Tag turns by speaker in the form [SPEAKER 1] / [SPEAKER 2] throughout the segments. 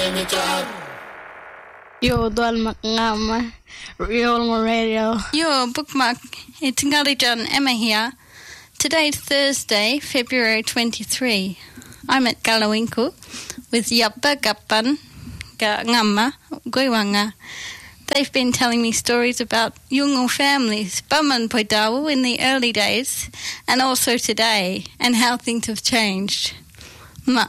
[SPEAKER 1] Yo Dual Makngama Real Radio.
[SPEAKER 2] Yo bookmark Itingali-John Emma here. Today's Thursday, February 23. I'm at Galawinku with Yappa Gappan Ngama Goiwanga. They've been telling me stories about Yungal families, Baman Poidawu in the early days and also today, and how things have changed. Ma.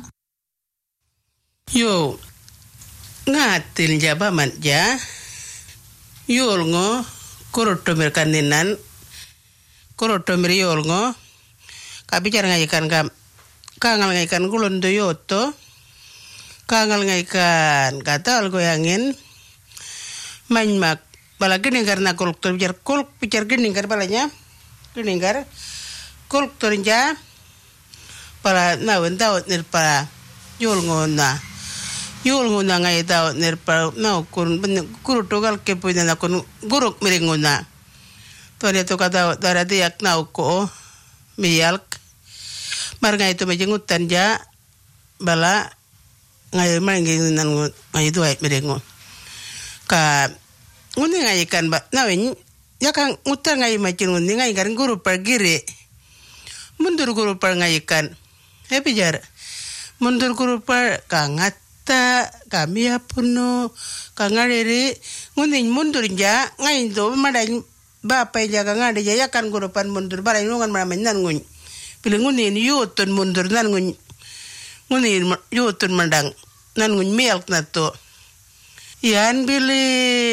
[SPEAKER 3] Yo ngatil jaba man ja yol ngo korotomir kaninan korotomir yol ngo kabicar ngaikan kam kangal ngaikan gulon doyoto kangal ngaikan katal goyangin manmak bala geningar na kolktor bicar geningar balanya geningar kolktor ja para nawen tawat nir para yol ngo na yul nguna ngai tao nerpa na kun guru togal ke punya na kun guruk miringuna to dia to kata darati yak na ko miyalk mar ngai to mejengutan ja bala ngai mangi nan ngai to ai miringu ka nguni ngai kan ba na wen yakang utar ngai macin nguni ngai garing guru pergire mundur guru per ngai kan pijar mundur guru per kangat kami apuno kangarere ngunin mundur ja ngai do madan bapa ja kangade ja yakan gurupan mundur bara nungan maramen nan ngun pilingunin yutun mundur nan ngun ngunin yutun mandang nan ngun milk na to yan bili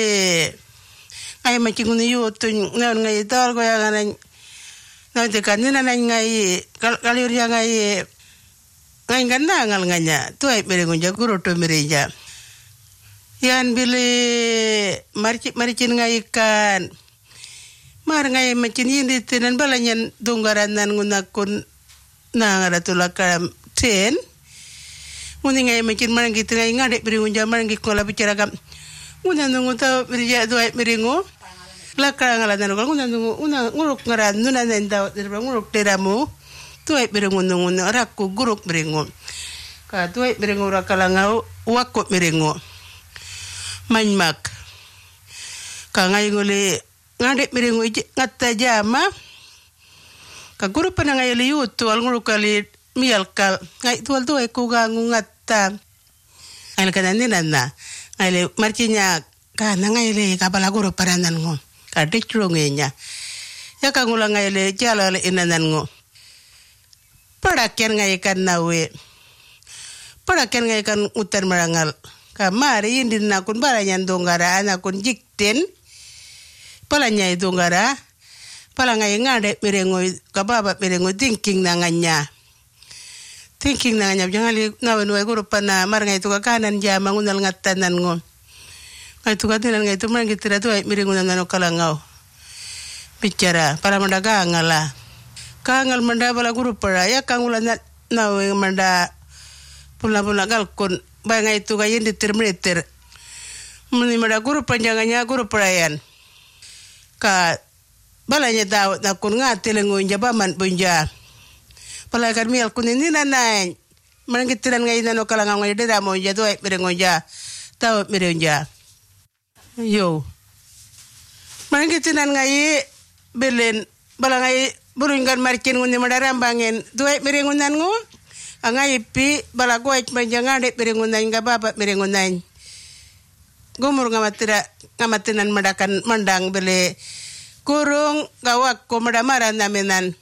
[SPEAKER 3] ngai macing yutun nan ngai tar go yang nan te kanina nan ngai kalir yang ngai ngai ganna ngal nganya tu ai merengun ja guru to mereja yan bile maricin ngai kan mar ngai macin yindi tenen balanyan dunggaran nan ngunakun nangara tulakam ten muni ngai macin marang gitu ngai ngade merengun ja marang kola bicara kam unan nguta mereja tu ai merengu lakara ngala nan ngunang nguruk ngaran nunan endau nguruk teramu tuai berengun raku guruk berengun ka tuai berengun rakalangau wakot berengun manmak ka ngai ngole ngade berengun ngatta jama ka guru panangai liu tual nguru kali mialkal ngai tual tuai ku gangu ngatta al kanani nanna ngai le marcinya ka ngai le kabala guru paranan ngo ka dicrongenya ya ka ngula ngai le jala le inanan ngo padakian ngai kan nawe padakian ngai kan utar marangal kamari indin nakun baranyan donggara anakun jikten palanya donggara palangai ngade merengo kababa merengo thinking nanganya jangali nawe nawe guru pana marangai tu kanan jama ngunal ngatanan ngo ngai tu katinan ngai tu marangi tira tu merengo nanano kalangau bicara para mendaga ngala kangal manda bala guru para ya kangula nawe manda pula galkon bangai tu gayen determinator muni manda guru panjanganya guru perayan ka balanya daw na kun ngate lengon jabaman bunja pala kan mial kunini nanai mangitiran ngai nano kalanga ngai dera mo ja doy merengoja taw merenja yo mangitiran ngai belen bala ngai burungan markin ngundi madaram bangen duai merengunan ngu angai pi bala goit manjanga de merengunan ga baba merengunan gomur ngamatinan madakan mandang bele kurung gawak ko madamaran namenan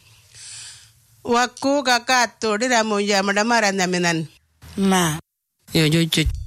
[SPEAKER 3] wakku gakato dira mo ya madamaran namenan
[SPEAKER 4] ma
[SPEAKER 3] yo